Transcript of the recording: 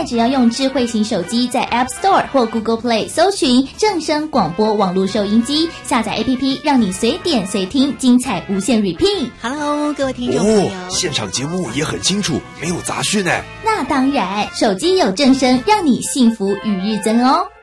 只要用智慧型手机在 App Store 或 Google Play 搜寻正声广播网络收音机，下载 APP 让你随点随听，精彩无限 repeat。 Hello， 各位听众朋友， 现场节目也很清楚，没有杂讯。 那当然，手机有正声，让你幸福与日增哦。